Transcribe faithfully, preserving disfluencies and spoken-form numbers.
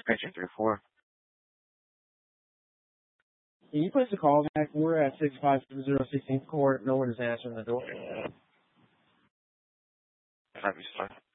Extra three four. Can you place a call back? We're at six five zero sixteenth Court. No one is answering the door. Have you, sir?